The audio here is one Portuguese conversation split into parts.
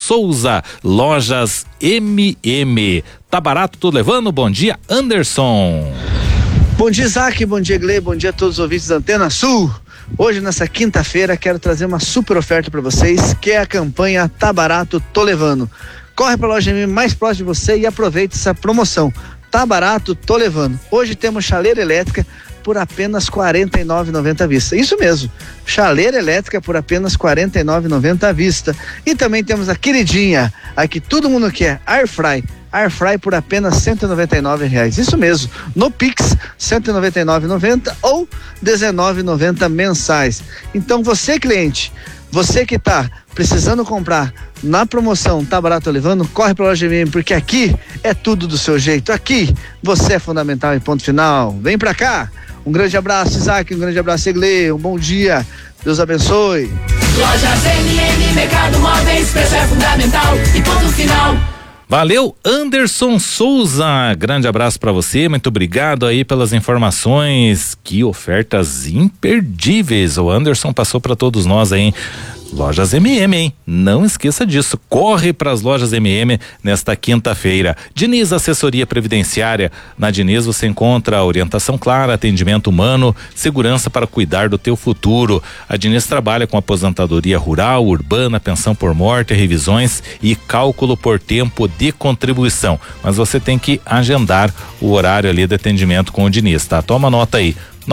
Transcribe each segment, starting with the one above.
Souza, Lojas MM. Tá barato, tô levando? Bom dia, Anderson. Bom dia, Isaac, bom dia, Glei, bom dia a todos os ouvintes da Antena Sul. Hoje, nessa quinta-feira, quero trazer uma super oferta para vocês, que é a campanha Tá Barato, Tô Levando. Corre para a loja MM mais próxima de você e aproveite essa promoção. Tá barato, tô levando. Hoje temos chaleira elétrica por apenas R$ 49,90 à vista. Isso mesmo, chaleira elétrica por apenas R$ 49,90 à vista. E também temos a queridinha, a que todo mundo quer, Air Fry por apenas R$ 199,00. Isso mesmo, no Pix, R$ 199,90 ou R$ 19,90 mensais. Então você, cliente, você que tá precisando comprar na promoção Tá Barato Levando, corre pra loja MM, porque aqui é tudo do seu jeito. Aqui você é fundamental e ponto final. Vem pra cá. Um grande abraço, Isaac, um grande abraço, Eglê, um bom dia. Deus abençoe. Lojas MM, Mercado Móveis, preço é fundamental e ponto final. Valeu, Anderson Souza, grande abraço para você, muito obrigado aí pelas informações, que ofertas imperdíveis, o Anderson passou para todos nós aí, hein? Lojas MM, hein? Não esqueça disso, corre para as lojas MM nesta quinta-feira. Diniz Assessoria Previdenciária, na Diniz você encontra orientação clara, atendimento humano, segurança para cuidar do teu futuro. A Diniz trabalha com aposentadoria rural, urbana, pensão por morte, revisões e cálculo por tempo de contribuição, mas você tem que agendar o horário ali de atendimento com o Diniz, tá? Toma nota aí.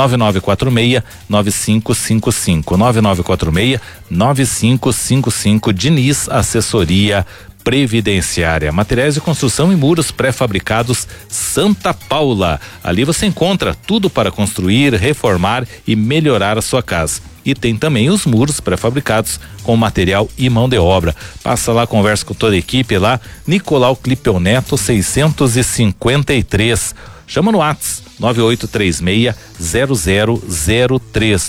9946-9555, 9946-9555, Diniz Assessoria Previdenciária. Materiais de construção e muros pré-fabricados Santa Paula. Ali você encontra tudo para construir, reformar e melhorar a sua casa. E tem também os muros pré-fabricados com material e mão de obra. Passa lá, conversa com toda a equipe lá, Nicolau Clipeu Neto 653. Chama no WhatsApp 9836-0003,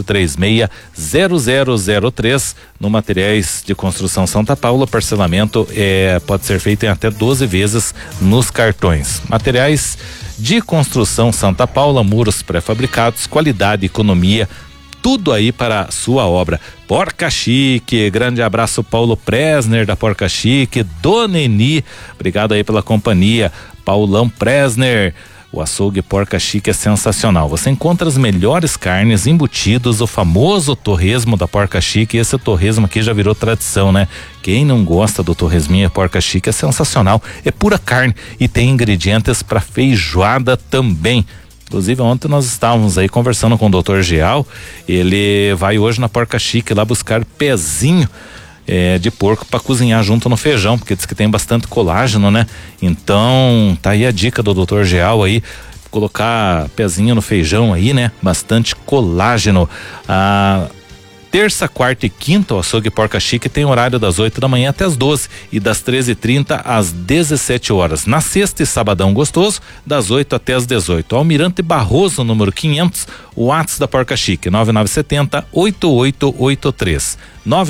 9836-0003. No Materiais de Construção Santa Paula, parcelamento pode ser feito em até 12 vezes nos cartões. Materiais de Construção Santa Paula, muros pré-fabricados, qualidade, economia, tudo aí para a sua obra. Porca Chique, grande abraço, Paulo Presner da Porca Chique, Dona Eni, obrigado aí pela companhia, Paulão Presner. O açougue Porca Chique é sensacional. Você encontra as melhores carnes, embutidos, o famoso torresmo da Porca Chique. Esse torresmo aqui já virou tradição, né? Quem não gosta do torresminho Porca Chique é sensacional. É pura carne e tem ingredientes para feijoada também. Inclusive ontem nós estávamos aí conversando com o Dr. Geal. Ele vai hoje na Porca Chique lá buscar pezinho de porco para cozinhar junto no feijão, porque diz que tem bastante colágeno, né? Então tá aí a dica do Dr. Geal aí, colocar pezinho no feijão aí, né? Bastante colágeno. Terça, quarta e quinta, o açougue Porca Chique tem horário das 8 da manhã até as 12 e das 13h30 às 17 horas. Na sexta e sabadão gostoso, das 8 até as 18. Almirante Barroso, número 500, o WhatsApp da Porca Chique, 9970-8883.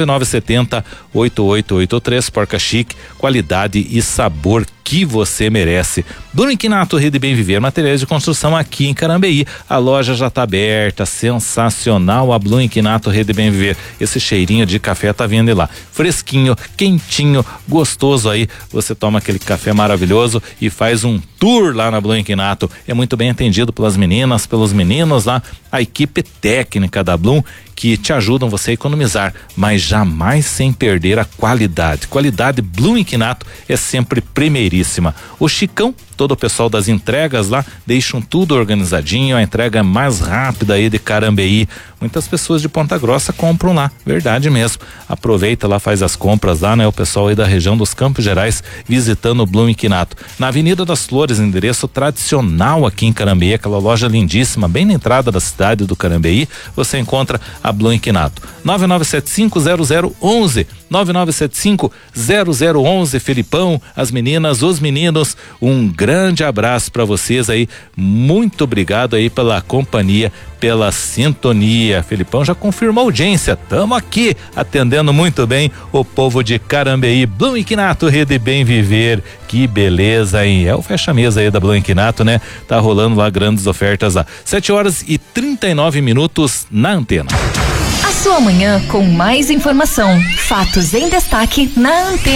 9970-8883, Porca Chique, qualidade e sabor que você merece. Bruno Inquinato, Rede Bem Viver, materiais de construção aqui em Carambeí. A loja já está aberta, sensacional a Bruno Inquinato, Rede Bem Viver. Esse cheirinho de café tá vindo lá, fresquinho, quentinho, gostoso aí. Você toma aquele café maravilhoso e faz um tour lá na Bruno Inquinato. É muito bem atendido pelas meninas, pelos meninos lá, a equipe técnica da Blum, que te ajudam você a economizar, mas jamais sem perder a qualidade. Qualidade Blum Inquinato é sempre primeiríssima. O Chicão, todo o pessoal das entregas lá, deixam tudo organizadinho, a entrega mais rápida aí de Carambeí. Muitas pessoas de Ponta Grossa compram lá, verdade mesmo. Aproveita lá, faz as compras lá, né? O pessoal aí da região dos Campos Gerais visitando o Blum Inquinato. Na Avenida das Flores, endereço tradicional aqui em Carambeí, aquela loja lindíssima, bem na entrada da cidade do Carambeí, você encontra a Blum Inquinato. 9975-0011, 9975-0011, Felipão, as meninas, os meninos, um grande abraço para vocês aí, muito obrigado aí pela companhia, pela sintonia. Felipão já confirmou a audiência, tamo aqui atendendo muito bem o povo de Carambeí. Blum Inquinato, Rede Bem Viver, que beleza, hein? É o fecha-mesa aí da Blum Inquinato, né? Tá rolando lá grandes ofertas lá. 7h39 na Antena. A sua manhã com mais informação, fatos em destaque na Antena.